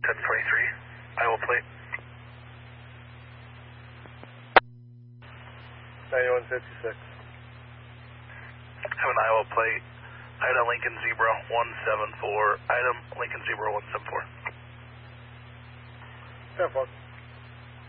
1023, Iowa plate. 9156. Have an Iowa plate. Item Lincoln Zebra 174. Item Lincoln Zebra 174. 10-4.